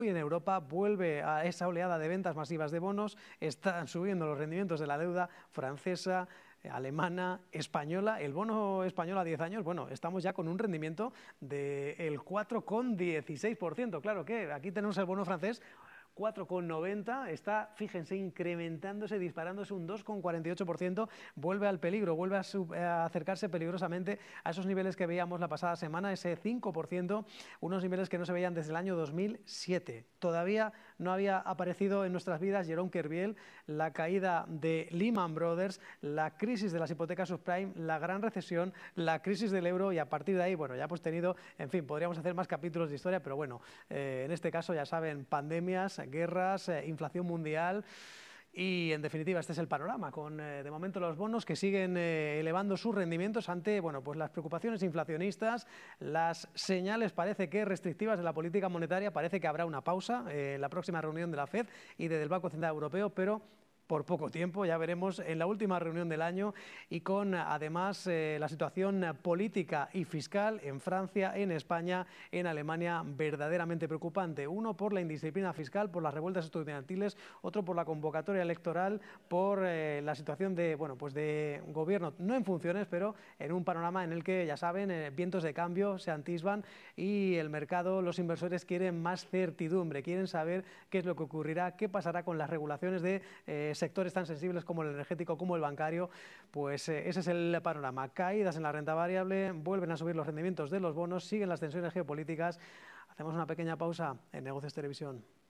Y en Europa vuelve a esa oleada de ventas masivas de bonos, están subiendo los rendimientos de la deuda francesa, alemana, española. El bono español a 10 años, bueno, estamos ya con un rendimiento del 4,16%. Claro que aquí tenemos el bono francés 4,90, está, fíjense, incrementándose, disparándose un 2,48%, vuelve al peligro, vuelve a acercarse peligrosamente a esos niveles que veíamos la pasada semana, ese 5%, unos niveles que no se veían desde el año 2007. Todavía no había aparecido en nuestras vidas Jerome Kerviel, la caída de Lehman Brothers, la crisis de las hipotecas subprime, la gran recesión, la crisis del euro, y a partir de ahí, bueno, ya hemos tenido, en fin, podríamos hacer más capítulos de historia, pero bueno, en este caso ya saben, pandemias, guerras, inflación mundial. Y en definitiva este es el panorama, con de momento los bonos que siguen elevando sus rendimientos ante, bueno, pues las preocupaciones inflacionistas, las señales parece que restrictivas de la política monetaria. Parece que habrá una pausa en la próxima reunión de la FED y del Banco Central Europeo, pero por poco tiempo, ya veremos en la última reunión del año, y con además la situación política y fiscal en Francia, en España, en Alemania, verdaderamente preocupante. Uno por la indisciplina fiscal, por las revueltas estudiantiles, otro por la convocatoria electoral, por la situación de, bueno, pues de gobierno no en funciones, pero en un panorama en el que, ya saben, vientos de cambio se atisban y el mercado, los inversores quieren más certidumbre, quieren saber qué es lo que ocurrirá, qué pasará con las regulaciones de sectores tan sensibles como el energético, como el bancario. Pues ese es el panorama. Caídas en la renta variable, vuelven a subir los rendimientos de los bonos, siguen las tensiones geopolíticas. Hacemos una pequeña pausa en Negocios Televisión.